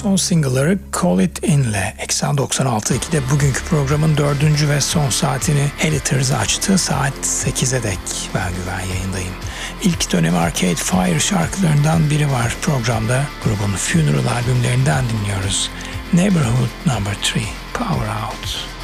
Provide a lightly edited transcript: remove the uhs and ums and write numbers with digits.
Son single'ları Call It In'le Eksen 96.2'de bugünkü programın 4. ve son saatini Editors açtı. Saat 8'e dek ben Güven yayındayım. İlk dönem Arcade Fire şarkılarından biri var programda. Grubun Funeral albümlerinden dinliyoruz. Neighborhood No. 3, Power Out.